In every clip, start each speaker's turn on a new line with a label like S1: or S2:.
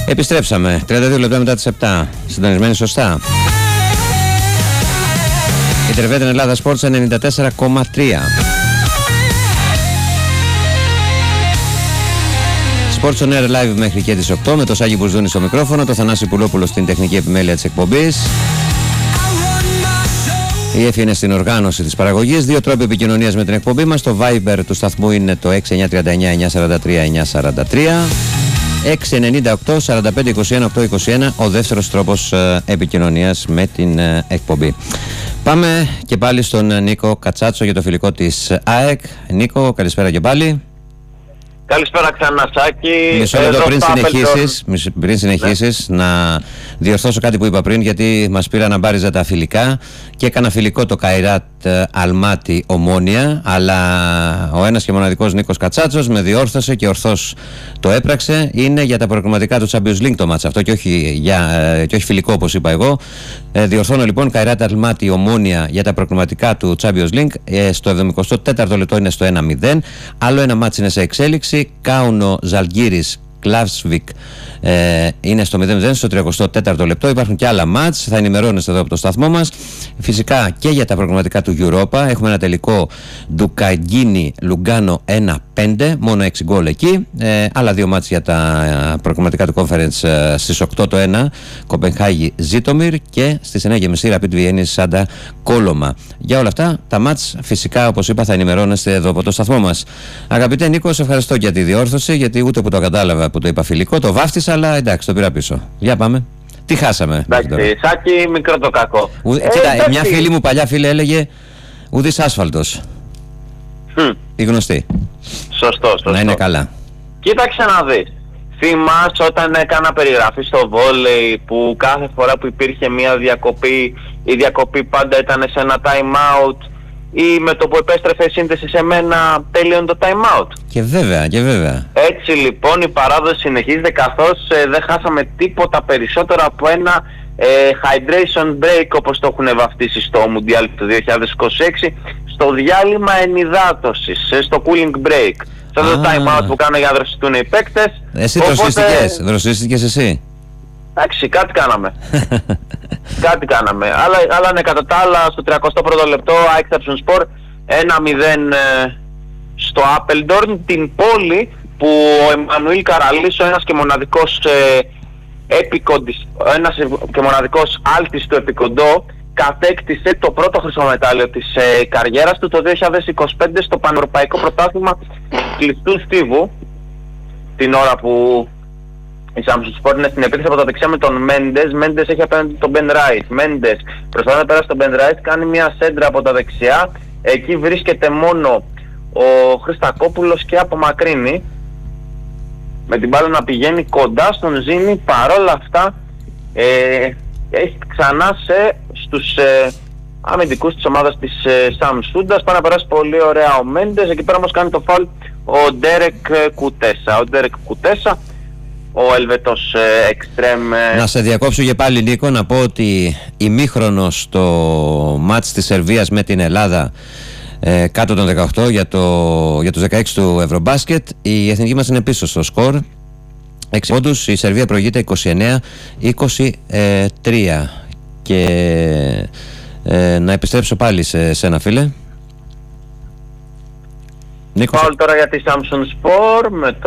S1: Επιστρέψαμε 32 λεπτά μετά τις 7. Συντονισμένοι σωστά. Η Τερβέτεν Ελλάδα Sports 94,3. Sports on Air Live μέχρι και τις 8 με το Σάγη Μπουρζούνη στο μικρόφωνο, το Θανάση Πουλόπουλο στην τεχνική επιμέλεια της εκπομπής. Η Εφη είναι στην οργάνωση της παραγωγής. Δύο τρόποι επικοινωνίας με την εκπομπή μας. Το Viber του σταθμού είναι το 6939-943-943. 698-4521-821 ο δεύτερος τρόπος επικοινωνίας με την εκπομπή. Πάμε και πάλι στον Νίκο Κατσάτσο για το φιλικό της ΑΕΚ. Νίκο, καλησπέρα και πάλι.
S2: Καλησπέρα ξανά, Σάκη.
S1: Μισό λεπτό πριν συνεχίσεις να διορθώσω κάτι που είπα πριν, γιατί μας πήραν να μπάριζα τα φιλικά και έκανα φιλικό το Καϊράτ Αλμάτι Ομόνια, αλλά ο ένας και μοναδικός Νίκος Κατσάτσος με διόρθωσε και ορθώς το έπραξε. Είναι για τα προκριματικά του Champions League το μάτς αυτό και όχι φιλικό όπως είπα εγώ. Διορθώνω λοιπόν, Καϊράτ Αλμάτι Ομόνια για τα προκριματικά του Champions League. Στο 74ο λεπτό είναι στο 1-0. Άλλο ένα μάτς είναι σε εξέλιξη. Κάουνο Ζαλγκίρις Κλαύσβικ είναι στο 0-0 στο 34ο λεπτό. Υπάρχουν και άλλα μάτς, θα ενημερώνεστε εδώ από το σταθμό μας. Φυσικά και για τα προγραμματικά του Europa έχουμε ένα τελικό Ντουκαγκίνι Λουγκάνο 1-5, μόνο 6 γκολ εκεί. Άλλα δύο μάτς για τα προγραμματικά του Conference στις 8 το 1 Κοπενχάγη Ζίτομιρ και στις 9.30 Rapid Βιέννη Σάντα Κόλομα. Για όλα αυτά τα μάτς φυσικά όπως είπα θα ενημερώνεστε εδώ από το σταθμό μας. Αγαπητέ Νίκο, σε ευχαριστώ για τη διόρθωση, γιατί ούτε που το κατάλαβα που το είπα φιλικό, το βάφτισα, αλλά εντάξει, το πήρα πίσω. Για πάμε. Τι χάσαμε?
S2: Εντάξει, Σάκη, μικρό το κακό.
S1: Κοίτα, μια φίλη μου, παλιά φίλη, έλεγε ουδής άσφαλτος. Η γνωστή.
S2: Σωστό.
S1: Να είναι καλά.
S2: Κοίταξε να δεις. Θυμάσαι όταν έκανα περιγραφή στο βόλεϊ που κάθε φορά που υπήρχε μια διακοπή, η διακοπή πάντα ήταν σε ένα time out ή με το που επέστρεφε η σύνδεση σε μένα τέλειωνε το time out?
S1: Και βέβαια.
S2: Έτσι λοιπόν η παράδοση συνεχίζεται, καθώς δεν χάσαμε τίποτα περισσότερο από ένα hydration break, όπως το έχουν βαφτίσει στο Mundial του 2026, στο διάλειμμα ενυδάτωσης, στο cooling break. Στο time out που κάνω για να δροσιστούν οι παίκτες.
S1: Εσύ δροσίστηκες εσύ?
S2: Εντάξει, κάτι κάναμε. Αλλά ναι, κατά τα άλλα στο 31ο λεπτό ΑΕΚ Trabzonspor 1-0 στο Apeldoorn, την πόλη που ο Εμμανουήλ Καραλίσο, ένας και μοναδικός άλτης του επικοντό, κατέκτησε το πρώτο χρυσομετάλλιο της καριέρας του το 2025 στο Πανευρωπαϊκό Πρωτάθλημα Κλειστού Στίβου, την ώρα που η Trabzonspor είναι στην επίθεση από τα δεξιά με τον Μέντες. Μέντες έχει απέναντι τον Μπεν Ράιτ. Μέντες προσπαθεί να περάσει τον Μπεν Ράιτ, κάνει μια σέντρα από τα δεξιά. Εκεί βρίσκεται μόνο ο Χριστακόπουλος και απομακρύνει με την μπάλα να πηγαίνει κοντά στον Ζήνη. Παρόλα αυτά έχει ξανά στους αμυντικούς της ομάδας της Σαμσούντας. Πάει να περάσει πολύ ωραία ο Μέντες. Εκεί πέρα όμως κάνει το φάουλ ο Ντέρεκ Κουτέσα, ο Ελβετός εξτρέμ.
S1: Να σε διακόψω και πάλι Νίκο, να πω ότι ημίχρονο στο μάτς της Σερβίας με την Ελλάδα κάτω των 18 για τους 16 του Ευρωμπάσκετ, η εθνική μας είναι πίσω στο σκορ 6 πόντους, η Σερβία προηγείται 29-23 και να επιστρέψω πάλι σε ένα φίλε.
S2: Πάω τώρα για τη Trabzonspor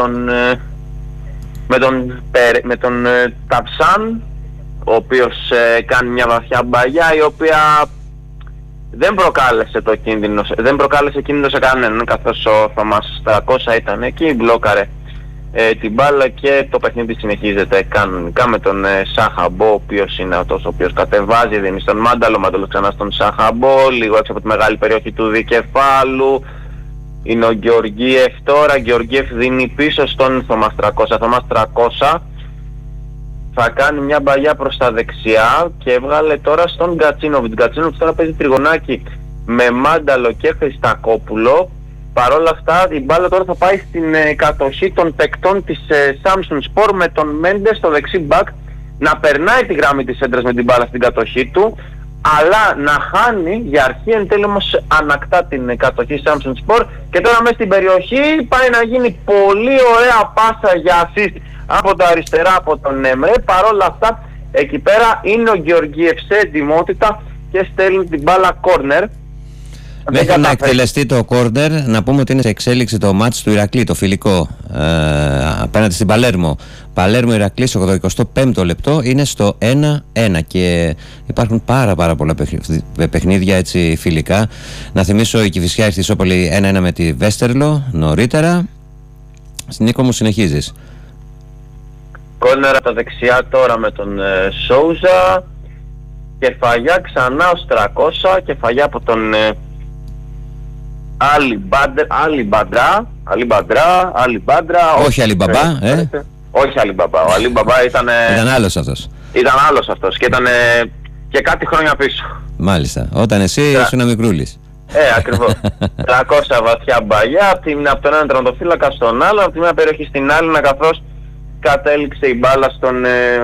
S2: με τον Ταψάν, ο οποίος κάνει μια βαθιά μπαγιά, η οποία δεν προκάλεσε κίνδυνο σε κανέναν, καθώς ο Θωμάς 300 ήταν εκεί, μπλόκαρε την μπάλα και το παιχνίδι συνεχίζεται κανονικά με τον Σάχαμπο, ο οποίος είναι αυτός ο οποίος κατεβάζει, δίνει στον Μάνταλο, Μάνταλο ξανά στον Σάχαμπο, λίγο έξω από τη μεγάλη περιοχή του δικεφάλου. Είναι ο Γεωργίεφ τώρα, Γεωργίεφ δίνει πίσω στον Θωμάς 300. Θωμάς 300 θα κάνει μια μπαγιά προς τα δεξιά και έβγαλε τώρα στον Γκατσίνοβιτς. Γκατσίνοβιτς τώρα παίζει τριγωνάκι με Μάνταλο και Χριστακόπουλο. Παρόλα αυτά η μπάλα τώρα θα πάει στην κατοχή των παικτών της Trabzonspor με τον Μέντες στο δεξί μπακ να περνάει τη γραμμή της έντρας με την μπάλα στην κατοχή του, αλλά να χάνει για αρχή, εν τέλει όμως ανακτά την κατοχή Trabzonspor και τώρα μέσα στην περιοχή πάει να γίνει πολύ ωραία πάσα για assist από τα αριστερά από τον Εμρέ. Παρόλα αυτά εκεί πέρα είναι ο Γεωργίεφ σε ετοιμότητα και στέλνει την μπάλα κόρνερ.
S1: Μέχρι να εκτελεστεί το κόρνερ, να πούμε ότι είναι σε εξέλιξη το μάτς του Ηρακλή, το φιλικό, απέναντι στην Παλέρμο. Παλέρμο Ηρακλή, 85ο λεπτό, είναι στο 1-1 και υπάρχουν πάρα πολλά παιχνίδια έτσι φιλικά. Να θυμίσω η Κηφισιά ήρθε ισόπαλη 1-1 με τη Βέστερλο νωρίτερα. Νίκο μου, συνεχίζεις.
S2: Κόρνερ από τα δεξιά τώρα με τον Σόουζα. Κεφαλιά ξανά ως 300. Κεφαλιά από τον Αλιμπάντρα.
S1: Όχι Αλιμπαμπά,
S2: Όχι Αλιμπαμπά. Ο Αλιμπαμπά ήταν
S1: άλλος αυτός.
S2: Ήταν άλλος αυτός και ήταν και κάτι χρόνια πίσω.
S1: Μάλιστα. Όταν εσύ ήσουν μικρούλης.
S2: Ακριβώς. 300 βαθιά μπαγιά από τον έναν τερματοφύλακα στον άλλο, από τη μια περιοχή στην άλλη, καθώς κατέληξε η μπάλα στον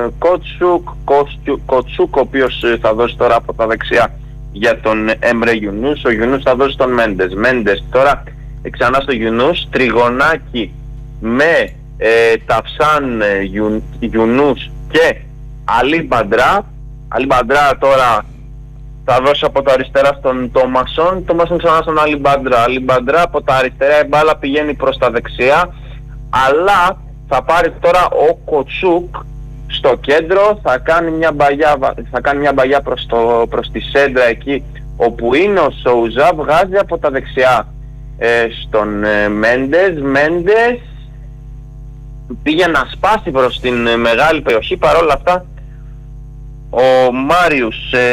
S2: Κοτσούκ, ο οποίος θα δώσει τώρα από τα δεξιά για τον Εμρέ Γιουνούς. Ο Γιουνούς θα δώσει τον Μέντες τώρα ξανά στο Γιουνούς, τριγωνάκι με Ταυσάν, Γιουνούς και Αλιμπαντρά τώρα θα δώσει από τα αριστερά στον Τόμασον ξανά στον Αλιμπαντρά από τα αριστερά, η μπάλα πηγαίνει προς τα δεξιά, αλλά θα πάρει τώρα ο Κοτσούκ στο κέντρο, θα κάνει μια μπαγιά προς τη σέντρα εκεί όπου είναι ο Σόουζα, βγάζει από τα δεξιά στον Μέντες πήγε να σπάσει προς την μεγάλη περιοχή. Παρόλα αυτά ο Μάριους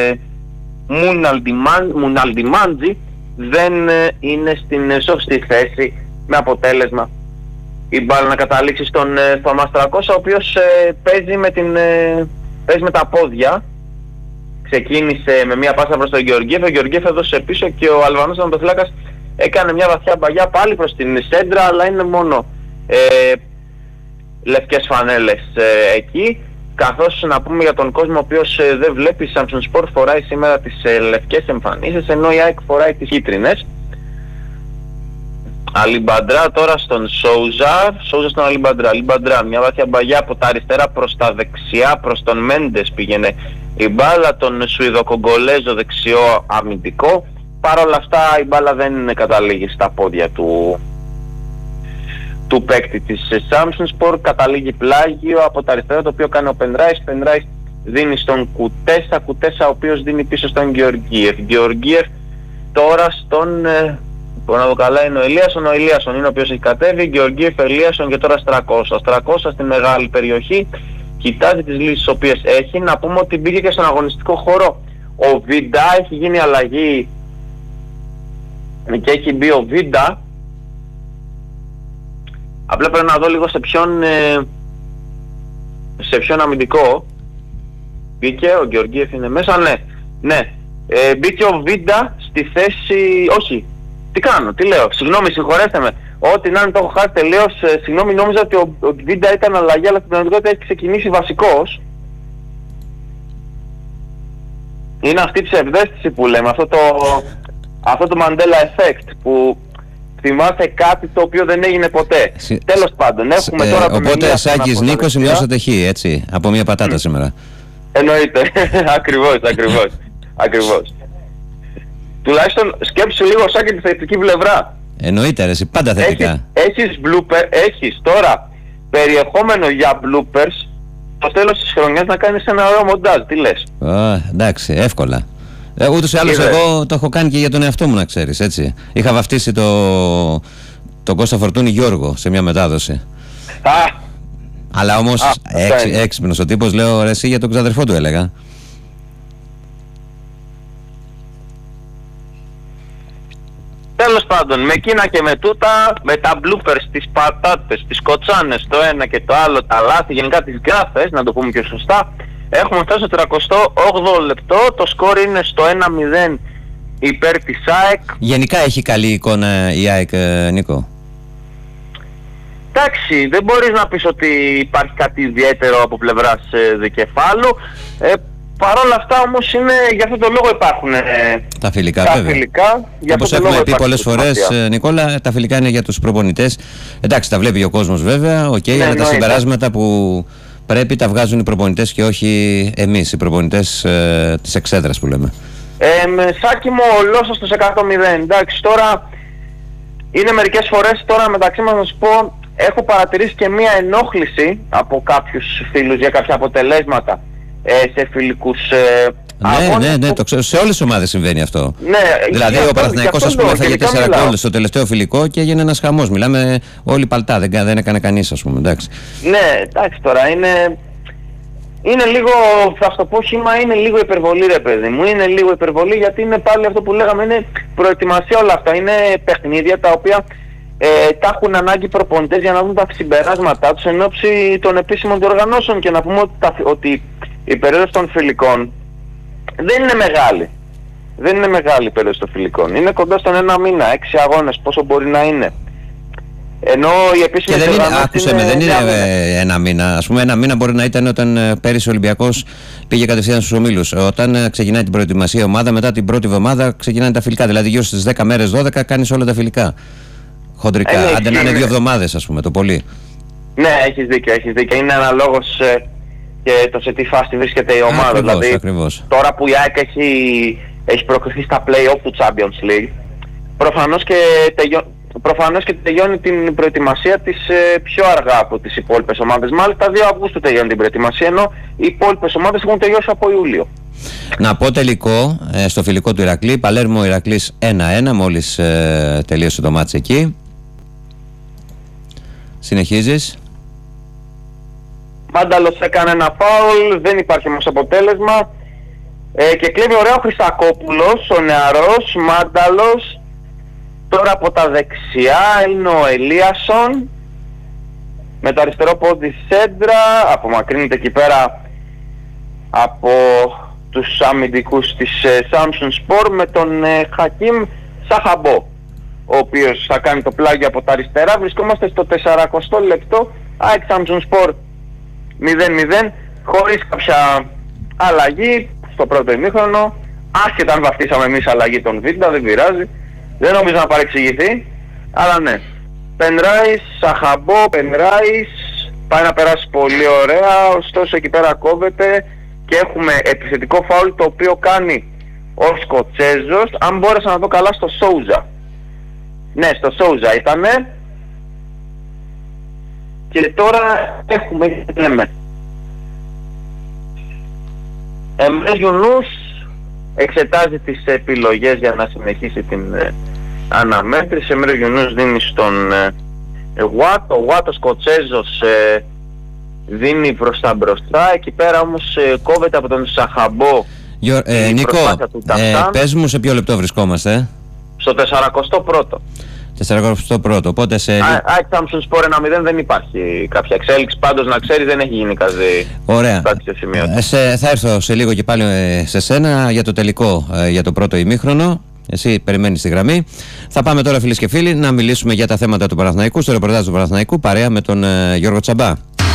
S2: Μουναλντιμάντζη δεν είναι στην σωστή θέση, με αποτέλεσμα η μπάλα να καταλήξει στον Θωμάς 300, ο οποίος παίζει με τα πόδια. Ξεκίνησε με μια πάσα προς τον Γεωργίεφ, ο Γεωργίεφ έδωσε πίσω και ο Αλβανός τερματοφύλακας έκανε μια βαθιά μπαγιά πάλι προς την σέντρα, αλλά είναι μόνο λευκές φανέλες εκεί. Καθώς να πούμε για τον κόσμο ο οποίος δεν βλέπει, η Samsung Sport φοράει σήμερα τις λευκές εμφανίσεις, ενώ η ΑΕΚ φοράει τις κίτρινες. Αλιμπαντρά τώρα στον Σόουζα στον Αλιμπαντρά, μια βαθιά μπαγιά από τα αριστερά προς τα δεξιά, προς τον Μέντες πήγαινε η μπάλα, τον Σουηδοκογκολέζο δεξιό αμυντικό. Παρ' όλα αυτά η μπάλα δεν καταλήγει στα πόδια του παίκτη της Samsung Sport, καταλήγει πλάγιο από τα αριστερά, το οποίο κάνει ο Πενράης δίνει στον Κουτέσα, ο οποίος δίνει πίσω στον Γεωργίεφ τώρα στον που να το καλά είναι ο Ηλίασον είναι ο οποίος έχει κατέβει, Γεωργίεφ, Ηλίασον και τώρα Στρακώσα στη μεγάλη περιοχή, κοιτάζει τις λύσεις τις οποίες έχει. Να πούμε ότι μπήκε και στον αγωνιστικό χώρο ο Βίντα, έχει γίνει αλλαγή και έχει μπει ο Βίντα. Απλά πρέπει να δω λίγο σε ποιον αμυντικό μπήκε. Ο Γεωργίεφ είναι μέσα, ναι. Μπήκε ο Βίντα στη θέση, όχι, τι λέω, συγγνώμη, συγχωρέστε με, ό,τι να είναι το έχω χάσει τελείως, συγγνώμη, νόμιζα ότι ο Βίντα ήταν αλλαγή, αλλά στην πραγματικότητα έχει ξεκινήσει βασικός. Είναι αυτή η ψευδαίσθηση που λέμε, αυτό το Mandela Effect που θυμάται κάτι το οποίο δεν έγινε ποτέ. Τέλος πάντων, έχουμε τώρα το
S1: οπότε Σάκης Νίκος σημειώσατε χ, έτσι, από μια πατάτα σήμερα.
S2: Εννοείται, ακριβώς. Τουλάχιστον σκέψου λίγο Σάκη τη θετική πλευρά.
S1: Εννοείται ρε, εσύ πάντα θετικά.
S2: Έχεις τώρα περιεχόμενο για bloopers στο τέλος της χρονιάς να κάνεις ένα ωραίο μοντάζ, τι λες?
S1: Εντάξει, εύκολα. Ούτως ή άλλως εγώ το έχω κάνει και για τον εαυτό μου, να ξέρεις, έτσι. Είχα βαφτίσει τον Κώστα Φορτούνη Γιώργο σε μια μετάδοση. Αλλά όμως έξυπνος ο τύπος, λέω ρε εσύ, για τον ξαδερφό του έλεγα.
S2: Τέλος πάντων, με εκείνα και με τούτα, με τα bloopers, τις πατάτες, τις κοτσάνες, το ένα και το άλλο, τα λάθη, γενικά τις γκάφες, να το πούμε και σωστά, έχουμε φτάσει στο 38ο λεπτό, το σκορ είναι στο 1-0 υπέρ της ΑΕΚ.
S1: Γενικά έχει καλή εικόνα η ΑΕΚ, Νίκο?
S2: Εντάξει, δεν μπορείς να πεις ότι υπάρχει κάτι ιδιαίτερο από πλευράς δικεφάλου. Παρ' όλα αυτά όμως για αυτό το λόγο υπάρχουν
S1: τα φιλικά,
S2: τα
S1: βέβαια.
S2: Φιλικά,
S1: όπως έχουμε πει πολλές φορές, Νικόλα, τα φιλικά είναι για τους προπονητές. Εντάξει, τα βλέπει ο κόσμος βέβαια, αλλά τα συμπεράσματα που πρέπει τα βγάζουν οι προπονητές και όχι εμείς, οι προπονητές της εξέδρας που λέμε.
S2: Σάκη μου, ολόσως στο 100%. Εντάξει, τώρα είναι μερικές φορές, τώρα μεταξύ μας να σου πω, έχω παρατηρήσει και μία ενόχληση από κάποιους φίλους για κάποια αποτελέσματα σε φιλικούς αγώνες.
S1: Ναι, το ξέρω. Σε όλες τις ομάδες συμβαίνει αυτό.
S2: Ναι,
S1: δηλαδή ο Παναθηναϊκός, ας πούμε, έφαγε 4 γκολ στο τελευταίο φιλικό και έγινε ένας χαμός. Μιλάμε όλοι παλτά, δεν έκανε κανείς, ας πούμε. Εντάξει.
S2: Ναι, εντάξει, τώρα είναι λίγο, θα στο πω χύμα, είναι λίγο υπερβολή, ρε παιδί μου. Είναι λίγο υπερβολή, γιατί είναι πάλι αυτό που λέγαμε, είναι προετοιμασία όλα αυτά. Είναι παιχνίδια τα οποία τα έχουν ανάγκη προπονητές για να δουν τα συμπεράσματά τους εν ώψη των επίσημων διοργανώσεων, και να πούμε ότι η περίοδος των φιλικών δεν είναι μεγάλη. Δεν είναι μεγάλη η περίοδος των φιλικών. Είναι κοντά στον 1 μήνα, 6 αγώνες, πόσο μπορεί να είναι. Ενώ η επίσημη
S1: δεν είναι ένα μήνα. Ας πούμε, 1 μήνα μπορεί να ήταν όταν πέρυσι ο Ολυμπιακός πήγε κατευθείαν στους ομίλους. Όταν ξεκινάει την προετοιμασία η ομάδα, μετά την πρώτη εβδομάδα ξεκινάνε τα φιλικά. Δηλαδή, γύρω στις 10 μέρες, 12 κάνεις όλα τα φιλικά. Χοντρικά. Άντε να είναι 2 εβδομάδες, ας πούμε, το πολύ.
S2: Ναι, έχεις δίκιο. Είναι αναλόγως και το σε τι φάση βρίσκεται η ομάδα.
S1: Ακριβώς.
S2: Τώρα που η ΑΕΚ έχει προκριθεί στα play-off του Champions League, προφανώς και τελειώνει την προετοιμασία της πιο αργά από τις υπόλοιπες ομάδες. Μάλιστα 2 Αυγούστου τελειώνει την προετοιμασία, ενώ οι υπόλοιπες ομάδες έχουν τελειώσει από Ιούλιο.
S1: Να πω τελικό στο φιλικό του Ηρακλή, Παλέρμο Ηρακλής 1-1, μόλις τελείωσε το μάτς εκεί. Συνεχίζεις.
S2: Μάνταλος έκανε ένα φάουλ, δεν υπάρχει όμως αποτέλεσμα, και κλέβει ωραία ο Χρυσακόπουλος, ο νεαρός Μάνταλος. Τώρα από τα δεξιά είναι ο Ελίασον, με το αριστερό πόδι σέντρα, απομακρύνεται εκεί πέρα από τους αμυντικούς της Samsung Sport, με τον Χακίμ Σαχαμπό, ο οποίος θα κάνει το πλάγιο από τα αριστερά. Βρισκόμαστε στο 40ο λεπτό, ΑΕΚ Samsung Sport 0-0, χωρίς κάποια αλλαγή στο πρώτο ημίχρονο, άσχετα αν βαφτίσαμε εμείς αλλαγή τον Βίντα, δεν πειράζει. Δεν νομίζω να παρεξηγηθεί, αλλά ναι. Πενράις, Σαχαμπό, Πενράις, πάει να περάσει πολύ ωραία, ωστόσο εκεί πέρα κόβεται και έχουμε επιθετικό φάουλ, το οποίο κάνει ο Σκοτσέζος, αν μπόρεσα να δω καλά, στο Σόουζα. Ναι, στο Σόουζα ήτανε. Και τώρα έχουμε, λέμε, Εμρές Γιουνούς εξετάζει τις επιλογές για να συνεχίσει την αναμέτρηση. Εμρές Γιουνούς δίνει στον Γουάτ, ο Γουάτ ο Σκοτσέζος δίνει προς τα μπροστά. Εκεί πέρα όμως κόβεται από τον Σαχαμπό.
S1: Νίκο, πες μου σε ποιο λεπτό βρισκόμαστε?
S2: Στο 41ο.
S1: 41ο, οπότε σε...
S2: ΑΕΚ Samsung Sport 1-0, δεν υπάρχει κάποια εξέλιξη, πάντως να ξέρει δεν έχει γίνει κάτι σημείο.
S1: Θα έρθω σε λίγο και πάλι σε σένα για το τελικό, για το πρώτο ημίχρονο. Εσύ περιμένεις τη γραμμή. Θα πάμε τώρα, φίλες και φίλοι, να μιλήσουμε για τα θέματα του Παναθηναϊκού, στο ρεπορτάζ του Παναθηναϊκού, παρέα με τον Γιώργο Τσαμπά.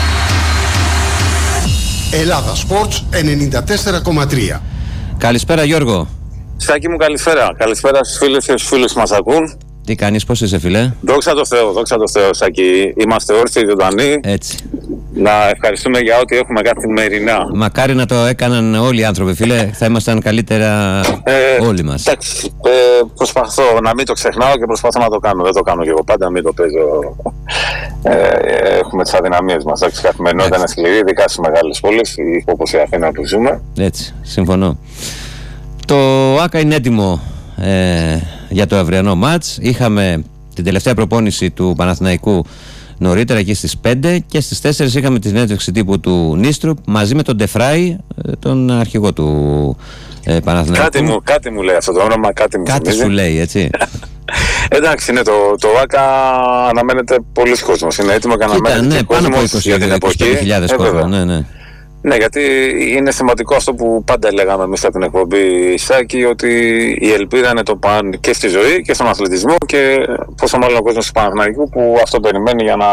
S3: Ελλάδα Sports 94,3.
S1: Καλησπέρα, Γιώργο.
S4: Σάκη μου, καλησπέρα. Καλησπέρα στους φίλους και στους φίλους που μας ακούν.
S1: Τι κάνεις, πώς είσαι, φίλε?
S4: Δόξα τω Θεώ, Σάκη. Είμαστε όρθιοι, ζωντανοί.
S1: Έτσι.
S4: Να ευχαριστούμε για ό,τι έχουμε καθημερινά.
S1: Μακάρι να το έκαναν όλοι οι άνθρωποι, φίλε. Θα ήμασταν καλύτερα όλοι μας.
S4: Εντάξει, προσπαθώ να μην το ξεχνάω και προσπαθώ να το κάνω. Δεν το κάνω και εγώ πάντα, να μην το παίζω. Έχουμε τις αδυναμίες μας. Εντάξει, καθημερινότητα είναι σκληρή, ειδικά στις μεγάλες πόλεις, όπως η Αθήνα που ζούμε.
S1: Έτσι, συμφωνώ. Το ΆΚΑ είναι έτοιμο για το αυριανό μάτς. Είχαμε την τελευταία προπόνηση του νωρίτερα, εκεί στις 5, και στις 4 είχαμε τη συνέντευξη τύπου του Νίστρουπ μαζί με τον Ντεφράι, τον αρχηγό του Παναθηναϊκού.
S4: Κάτι μου λέει αυτό το όνομα,
S1: κάτι σου λέει, έτσι.
S4: Εντάξει, είναι το ΆΚΑ, αναμένεται πολλοί κόσμος. Είναι έτοιμο και αναμένεται
S1: πάνω από
S4: 20.000
S1: κόσμο.
S4: Ναι, γιατί είναι σημαντικό αυτό που πάντα λέγαμε εμείς από την εκπομπή, Σάκη, ότι η ελπίδα είναι το παν και στη ζωή και στον αθλητισμό, και πόσο μάλλον ο κόσμος του Παναθηναϊκού που αυτό περιμένει για να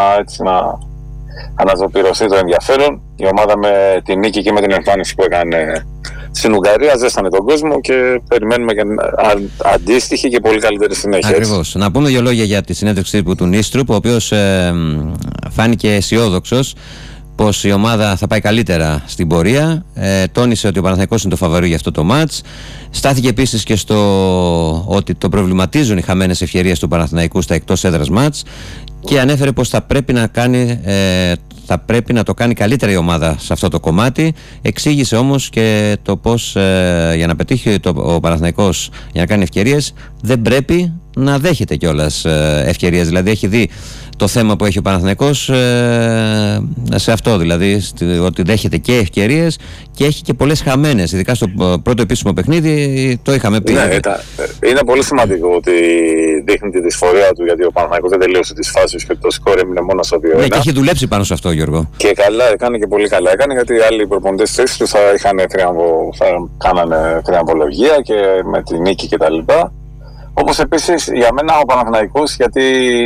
S4: αναζωπηρωθεί το ενδιαφέρον. Η ομάδα με την νίκη και με την εμφάνιση που έκανε στην Ουγγαρία ζέστανε τον κόσμο και περιμένουμε και αντίστοιχη και πολύ καλύτερη συνέχεια.
S1: Ακριβώς. Να πούμε δύο λόγια για τη συνέντευξη τύπου του Νίστρουπ, ο οποίος φάνηκε αισιόδοξος πως η ομάδα θα πάει καλύτερα στην πορεία. Τόνισε ότι ο Παναθηναϊκός είναι το φαβορί για αυτό το μάτς. Στάθηκε επίσης και στο ότι το προβληματίζουν οι χαμένες ευκαιρίες του Παναθηναϊκού στα εκτός έδρας μάτς και ανέφερε πως θα πρέπει να το κάνει καλύτερα η ομάδα σε αυτό το κομμάτι. Εξήγησε όμως και το πως για να πετύχει ο Παναθηναϊκός για να κάνει ευκαιρίες δεν πρέπει να δέχεται κιόλας ευκαιρίες. Δηλαδή έχει δει το θέμα που έχει ο Παναθηναϊκός σε αυτό, δηλαδή ότι δέχεται και ευκαιρίες και έχει και πολλές χαμένες, ειδικά στο πρώτο επίσημο παιχνίδι το είχαμε πει.
S4: Ναι, είναι πολύ σημαντικό ότι δείχνει τη δυσφορία του, γιατί ο Παναθηναϊκός δεν τελείωσε τις φάσεις και το σκόρ έμεινε μόνο στο 2-1.
S1: Ναι, και έχει δουλέψει πάνω σε αυτό, Γιώργο.
S4: Και καλά έκανε και πολύ καλά έκανε, γιατί οι άλλοι προπονητές θέσεις του θα κάνανε θριαμβολογία και με τη νίκη κτλ. Όπως επίσης για μένα ο Παναθηναϊκός, γιατί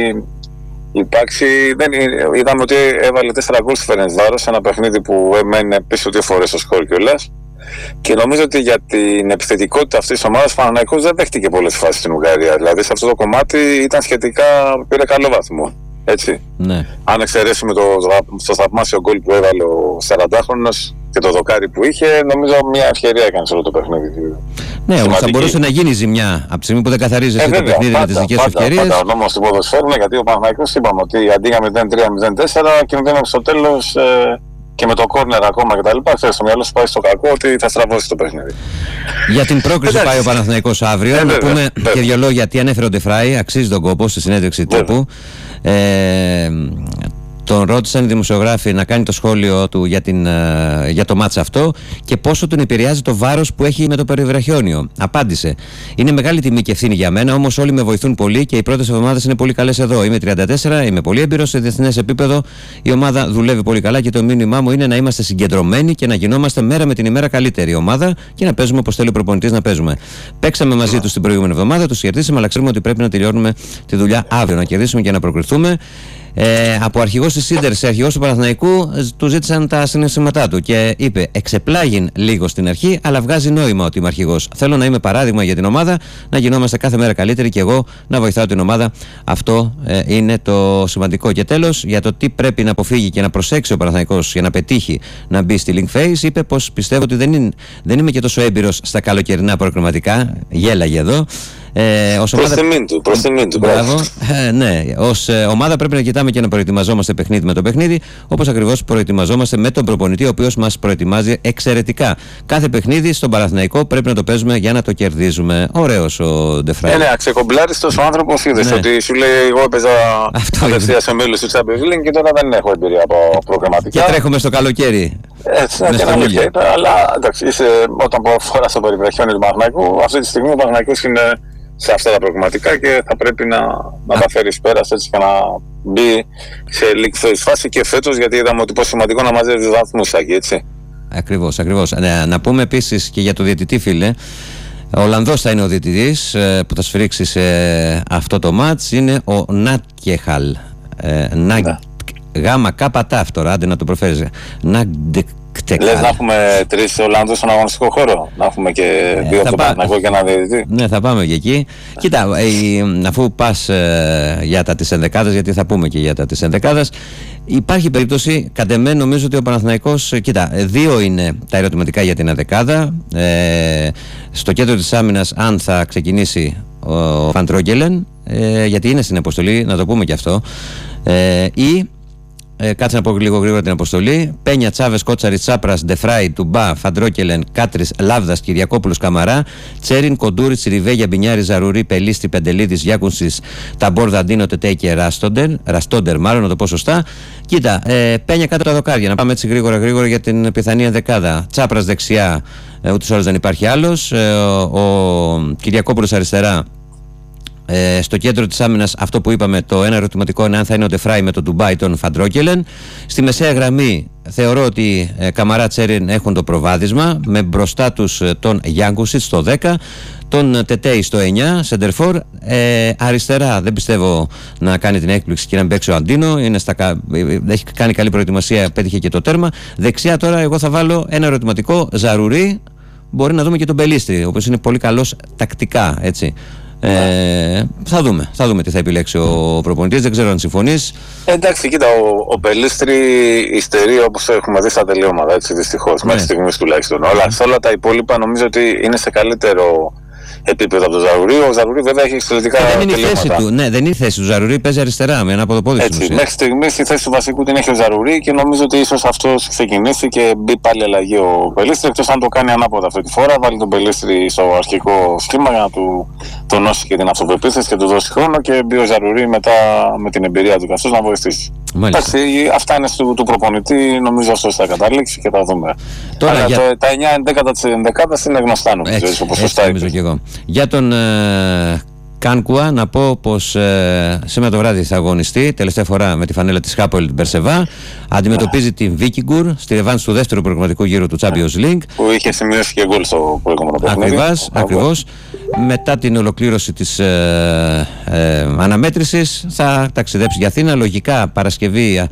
S4: είδαμε ότι έβαλε 4 γκολ στη Φερεντσβάρος σε ένα παιχνίδι που έμενε πίσω 2 φορές στο σκορ κιόλας. Και νομίζω ότι για την επιθετικότητα αυτής της ομάδας ο Παναθηναϊκός δεν δέχτηκε πολλές φάσεις στην Ουγγαρία. Δηλαδή σε αυτό το κομμάτι πήρε καλό βαθμό. Έτσι.
S1: Ναι.
S4: Αν εξαιρέσουμε το θαυμάσιο γκολ που έβαλε ο 40χρονος και το δοκάρι που είχε, νομίζω μια ευκαιρία έκανε σε όλο το παιχνίδι.
S1: Ναι, όμως θα μπορούσε να γίνει ζημιά από τη στιγμή που δεν καθαρίζεσαι το παιχνίδι με τις δικές σου ευκαιρίες.
S4: Πάντα ο νόμος του ποδοσφαίρου, γιατί ο Παναθηναϊκός είπαμε ότι αντί για 0-3-0-4 κινδύνευε στο τέλος και με το κόρνερ ακόμα κτλ. Ξέρεις, στο μυαλό σου πάει στο κακό ότι θα στραβώσει το παιχνίδι.
S1: Για την πρόκριση πάει ο Παναθηναϊκός αύριο. Να πούμε και δύο λόγια τι ανέφερε ο Ντεφράι, αξίζει τον κόπο στη συνέντευξη τύπου. Τον ρώτησαν οι δημοσιογράφοι να κάνει το σχόλιο του για το μάτς αυτό και πόσο τον επηρεάζει το βάρος που έχει με το περιβραχιόνιο. Απάντησε: είναι μεγάλη τιμή και ευθύνη για μένα, όμως όλοι με βοηθούν πολύ και οι πρώτες εβδομάδες είναι πολύ καλές εδώ. Είμαι 34, είμαι πολύ έμπειρος σε διεθνές επίπεδο. Η ομάδα δουλεύει πολύ καλά και το μήνυμά μου είναι να είμαστε συγκεντρωμένοι και να γινόμαστε μέρα με την ημέρα καλύτερη ομάδα και να παίζουμε όπως θέλει ο προπονητής να παίζουμε. Παίξαμε μαζί τους την προηγούμενη εβδομάδα, τους κερδίσαμε, αλλά ξέρουμε ότι πρέπει να τελειώνουμε τη δουλειά αύριο, να κερδίσουμε και να προκριθούμε. Από αρχηγός της Ίντερ σε αρχηγός του Παναθηναϊκού του ζήτησαν τα συναισθήματά του και είπε: εξεπλάγιν λίγο στην αρχή, αλλά βγάζει νόημα ότι είμαι αρχηγός. Θέλω να είμαι παράδειγμα για την ομάδα, να γινόμαστε κάθε μέρα καλύτεροι και εγώ να βοηθάω την ομάδα. Αυτό είναι το σημαντικό. Και τέλος, για το τι πρέπει να αποφύγει και να προσέξει ο Παναθηναϊκός για να πετύχει να μπει στη Link Phase, είπε πως πιστεύω ότι δεν είμαι και τόσο έμπειρος στα καλοκαιρινά προκριματικά. Γέλαγε εδώ.
S4: Προς τιμήν του.
S1: Μπράβο. Ναι, ως ομάδα πρέπει να κοιτάμε και να προετοιμαζόμαστε παιχνίδι με το παιχνίδι, όπως ακριβώς προετοιμαζόμαστε με τον προπονητή, ο οποίος μας προετοιμάζει εξαιρετικά. Κάθε παιχνίδι στον Παναθηναϊκό πρέπει να το παίζουμε για να το κερδίζουμε. Ωραίος ο Ντεφράι.
S4: Ναι, αξεκομπλάριστος ο άνθρωπος, είδες ότι σου λέει: εγώ έπαιζα απευθεία σε μέλος του Champions League και τώρα δεν έχω εμπειρία από προγραμματικά.
S1: Και τρέχουμε στο καλοκαίρι.
S4: Έτσι, αλλά εντάξει, όταν φοράς το περιβραχιόνι του Παναθηναϊκού, αυτή τη στιγμή ο Παναθηναϊκός είναι σε αυτά τα προγραμματικά και θα πρέπει να τα φέρει πέρας έτσι και να μπει σε League φάση και φέτος, γιατί είδαμε ότι πόσο σημαντικό να μαζεύει βαθμούς εκεί, έτσι.
S1: Ακριβώς. Να πούμε επίσης και για το διαιτητή, φίλε. Ο Ολλανδός θα είναι ο διαιτητής που θα σφυρίξει σε αυτό το μάτς. Είναι ο Νάτκεχαλ. Γάμα κάπα τάφ τώρα, άντε να το προφέρεις.
S4: Λες να έχουμε 3 Ολλανδούς στον αγωνιστικό χώρο, να έχουμε και 2 από τον Παναθηναϊκό και έναν διαιτητή.
S1: Ναι, θα πάμε και εκεί. Κοίτα, αφού πας για τα της ενδεκάδας, γιατί θα πούμε και για τα της ενδεκάδας, υπάρχει περίπτωση, κατ' εμέ νομίζω ότι ο Παναθηναϊκός, κοίτα, 2 είναι τα ερωτηματικά για την ενδεκάδα. Στο κέντρο της άμυνας, αν θα ξεκινήσει ο Φαντρόγκελεν, γιατί είναι στην αποστολή, να το πούμε και αυτό, ή κάτσε να πω λίγο γρήγορα την αποστολή: Πένια, Τσάβες, Κότσαρη, Τσάπρας, Ντεφράι, Τουμπά, Φαντρόκελεν, Κάτρης, Λάβδας, Κυριακόπουλος, Καμαρά, Τσέριν, Κοντούριτς, Ριβέγια, Μπινιάρη, Ζαρουρί, Πελίστη, Πεντελίδης, Γιάκουνσης, Ταμπόρ, Δαντίνο, Τετέ και Ραστόντερ, μάλλον να το πω σωστά. Κοίτα, Πένια κάτω τα δοκάρια, να πάμε έτσι γρήγορα για την πιθανή ενδεκάδα. Τσάπρας δεξιά, ούτως ή άλλως δεν υπάρχει άλλος. Ο Κυριακόπουλος αριστερά. Στο κέντρο της άμυνας, αυτό που είπαμε, το ένα ερωτηματικό είναι αν θα είναι ο Ντεφράι με τον Ντουμπάι τον Φαντρόκελεν. Στη μεσαία γραμμή θεωρώ ότι Καμαρά, Τσέριν έχουν το προβάδισμα, με μπροστά τους τον Γιάνκουσιτ στο 10, τον Τετέι στο 9, σεντερφόρ. Αριστερά δεν πιστεύω να κάνει την έκπληξη και να παίξει ο Αντίνο, έχει κάνει καλή προετοιμασία, πέτυχε και το τέρμα. Δεξιά τώρα εγώ θα βάλω ένα ερωτηματικό, Ζαρουρί, μπορεί να δούμε και τον Πελίστρη, ο οποίος είναι πολύ καλός τακτικά, έτσι. Θα δούμε τι θα επιλέξει ο προπονητής. Δεν ξέρω αν συμφωνείς.
S4: Εντάξει, κοίτα, ο Πελίστρη υστερεί όπως έχουμε δει στα τελειώματα, έτσι, δυστυχώς, μέχρι στιγμής τουλάχιστον. Όλα τα υπόλοιπα νομίζω ότι είναι σε καλύτερο επίπεδο από τον Ζαρούρι. Ο Ζαρούρι βέβαια έχει εξαιρετικά τελειώματα.
S1: Δεν είναι η θέση του. Ζαρούρι παίζει αριστερά με ένα ποδοπόδι.
S4: Έτσι, μέχρι στιγμής η θέση του βασικού την έχει ο Ζαρούρι και νομίζω ότι ίσως αυτός ξεκινήσει και μπει πάλι αλλαγή ο Πελίστρη. Εκτός αν το κάνει ανάποδα αυτή τη φορά, βάλει τον Πελίστρη στο αρχικό σχήμα για να του τονώσει και την αυτοπεποίθηση και του δώσει χρόνο και μπει ο Ζαρούρι μετά με την εμπειρία του καθώς να βοηθήσει. Εντάξει, αυτά είναι του προπονητή, νομίζω αυτός θα καταλήξει και θα δούμε. Τώρα, αλλά τα 9-11 της ενδεκάδας είναι γνωστά νομίζω. Έτσι,
S1: για τον Κάνκουα να πω πως σήμερα το βράδυ θα αγωνιστεί τελευταία φορά με τη φανέλα της Χάπολ Μπερσεβά. Αντιμετωπίζει την Βίκιγκουρ στη ρεβάνς του δεύτερου προγραμματικού γύρου του Champions League,
S4: που είχε σημειώσει και γκολ στο προηγούμενο παιχνίδι.
S1: Ακριβώς. Μετά την ολοκλήρωση της αναμέτρησης θα ταξιδέψει για Αθήνα. Λογικά Παρασκευή,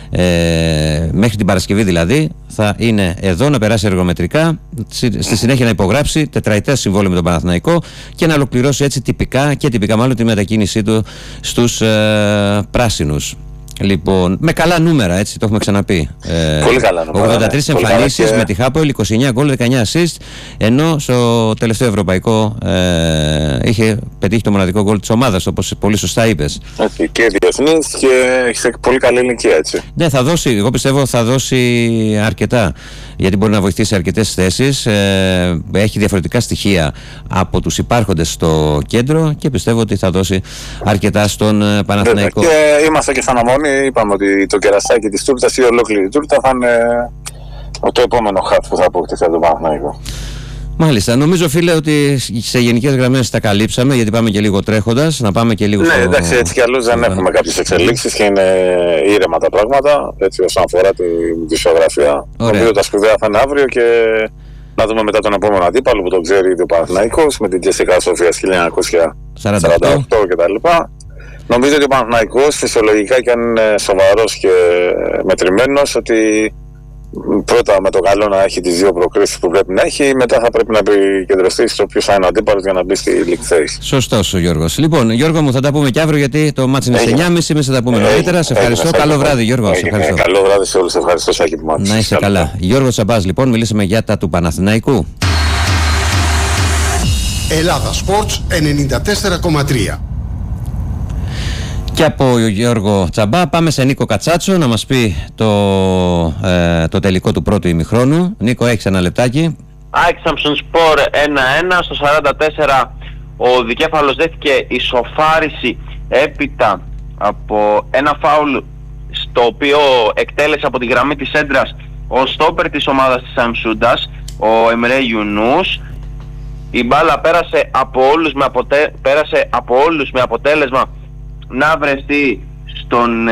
S1: μέχρι την Παρασκευή δηλαδή, θα είναι εδώ να περάσει εργομετρικά, στη συνέχεια να υπογράψει τετραετές συμβόλαιο με τον Παναθηναϊκό και να ολοκληρώσει έτσι τυπικά μάλλον τη μετακίνησή του στους πράσινους. Λοιπόν, με καλά νούμερα, έτσι το έχουμε ξαναπεί.
S4: Πολύ καλά νούμερα.
S1: 83 εμφανίσεις με τη Χάπολ, 29 γκολ, 19 assist, ενώ στο τελευταίο ευρωπαϊκό είχε πετύχει το μοναδικό γκολ της ομάδας, όπως πολύ σωστά είπες.
S4: Έτσι, και διεθνής και έχει πολύ καλή ηλικία, έτσι.
S1: Ναι, θα δώσει, εγώ πιστεύω θα δώσει αρκετά, γιατί μπορεί να βοηθήσει σε αρκετές θέσεις. Έχει διαφορετικά στοιχεία από τους υπάρχοντες στο κέντρο και πιστεύω ότι θα δώσει αρκετά στον Παναθηναϊκό.
S4: Και είμαστε και σαν αμόνοι. Είπαμε ότι το κερασάκι της τούρτας ή ολόκληρη τούρτα θα είναι το επόμενο χαρτ που θα αποκτήσει από τον Παναθηναϊκό.
S1: Μάλιστα. Νομίζω, φίλε, ότι σε γενικές γραμμές τα καλύψαμε, γιατί πάμε και λίγο τρέχοντας. Να πάμε και λίγο.
S4: Ναι, εντάξει, έτσι κι αλλιώς δεν έχουμε κάποιες εξελίξεις και είναι ήρεμα τα πράγματα, έτσι όσον αφορά τη ισογραφία. Νομίζω τα σπουδαία θα είναι αύριο και να δούμε μετά τον επόμενο αντίπαλο που τον ξέρει ήδη ο Παναθηναϊκός με την Τζέσικα Σοφίας 1948 κτλ. Νομίζω ότι ο Παναθηναϊκός φυσιολογικά και αν είναι σοβαρός και μετρημένος, ότι πρώτα με το καλό να έχει τις δύο προκρίσεις που πρέπει να έχει, μετά θα πρέπει να επικεντρωθεί στο ποιος θα είναι ο αντίπαλος για να μπει στη League Phase.
S1: Σωστός ο Γιώργος. Λοιπόν, Γιώργο μου, θα τα πούμε και αύριο, γιατί το μάτς είναι στις 9.30, εμείς θα τα πούμε νωρίτερα. Σε ευχαριστώ. Καλό βράδυ, Γιώργο.
S4: Καλό βράδυ σε όλους. Ευχαριστώ, Σάκη, που μ' άκουσες.
S1: Να είσαι καλά. Γιώργος Τσαμπάς, λοιπόν, μιλήσαμε για τα του Παναθηναϊκού.
S3: Ελλάδα Sports 94,3.
S1: Και από Γιώργο Τσαμπά πάμε σε Νίκο Κατσάτσο να μας πει το τελικό του πρώτου ημιχρόνου. Νίκο, έχεις ένα λεπτάκι.
S2: ΑΕΚ Σάμσον Σπορ 1-1. Στο 44 ο δικέφαλος δέχτηκε ισοφάριση έπειτα από ένα φάουλ, στο οποίο εκτέλεσε από τη γραμμή της έντρας ο στόπερ της ομάδας της Σαμσούντας, ο Εμρέ Ιουνούς. Η μπάλα πέρασε από όλους με αποτέλεσμα να βρεθεί στον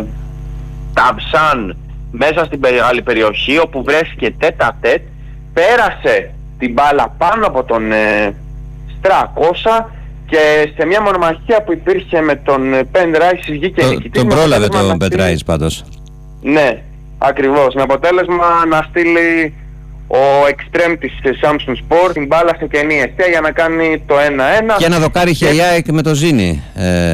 S2: Ταψάν μέσα στην μεγάλη περιοχή, όπου βρέθηκε τέτα-τέτ, πέρασε την μπάλα πάνω από τον Στρακώσα και σε μια μονομαχία που υπήρχε με τον Πεν Ράις βγήκε νικητής.
S1: Τον πρόλαβε τον Πεν Ράις πάντως.
S2: Ναι, ακριβώς, με αποτέλεσμα να στείλει ο εξτρέμ της Samsung Sport την μπάλα σε κενή αιστεία για να κάνει το 1-1.
S1: Και ένα δοκάρι είχε η ΑΕΚ με τον Ζήνη,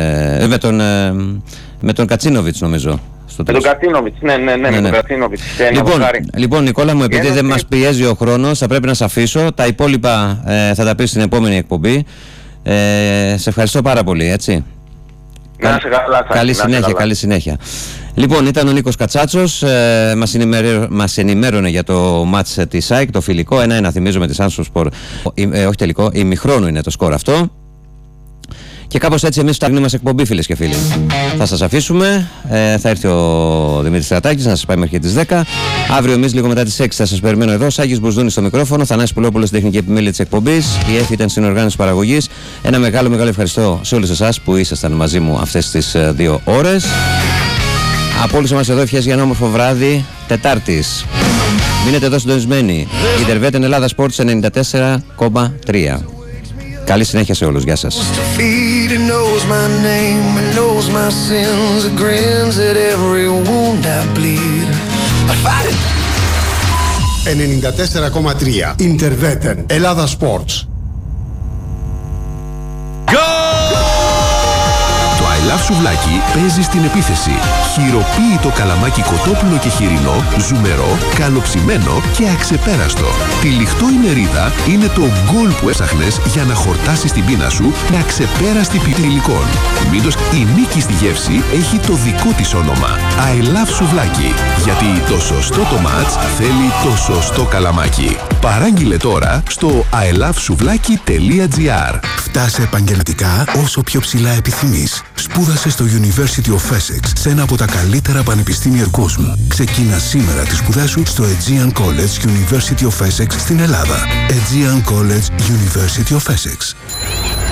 S1: με τον Κατσίνοβιτς νομίζω.
S2: Με τον Κατσίνοβιτς, ναι, με τον Κατσίνοβιτς.
S1: Λοιπόν, Νικόλα μου, επειδή δεν μας πιέζει ο χρόνος, θα πρέπει να σε αφήσω. Τα υπόλοιπα θα τα πεις στην επόμενη εκπομπή. Σε ευχαριστώ πάρα πολύ, έτσι.
S2: Να είσαι καλά.
S1: Καλή συνέχεια. Λοιπόν, ήταν ο Νίκος Κατσάτσος, μας ενημέρωνε για το μάτς της ΑΕΚ, το φιλικό 1-1, θυμίζω, με τη Samsung Sport. Όχι τελικό, ημιχρόνου είναι το σκορ αυτό. Και κάπως έτσι εμείς φτάνουμε μας εκπομπή, φίλες και φίλοι. Θα σας αφήσουμε, θα έρθει ο Δημήτρης Στρατάκης να σας πάει μέχρι τις 10. Αύριο εμείς λίγο μετά τις 6 θα σας περιμένω εδώ. Σάκης Μπουσδούνης στο μικρόφωνο, Θανάσης Πουλόπουλος στην τεχνική επιμέλεια της εκπομπής. Η ΕΦ ήταν στην οργάνωση παραγωγής. Ένα μεγάλο ευχαριστώ σε όλους εσάς που ήσασταν μαζί μου αυτές τις 2 ώρες. Από όλους εμάς εδώ ευχές για ένα όμορφο βράδυ Τετάρτης. Μείνετε εδώ συντονισμένοι. Η Ιντερβέτεν Ελλάδα Sports 94,3. Καλή συνέχεια σε όλους. Γεια σας.
S3: 94,3. Ιντερβέτεν. Ελλάδα Sports.
S5: Το I Love Σουβλάκι παίζει στην επίθεση. Χειροποίητο καλαμάκι κοτόπουλο και χοιρινό, ζουμερό, καλοψημένο και αξεπέραστο. Τυλιχτό η μερίδα είναι το γκολ που έψαχνες για να χορτάσεις την πείνα σου με αξεπέραστη ποιότητα υλικών. Η νίκη στη γεύση έχει το δικό της όνομα. I Love Σουβλάκι. Γιατί το σωστό το μάτς θέλει το σωστό καλαμάκι. Παράγγειλε τώρα στο ilovesuvlaki.gr.
S6: Φτάσε επαγγελματικά όσο πιο ψηλά επιθυμείς. Σπούδασε στο University of Essex, σε ένα από τα καλύτερα πανεπιστήμια του κόσμου. Ξεκίνα σήμερα τις σπουδές σου στο Aegean College University of Essex στην Ελλάδα. Aegean College University of Essex.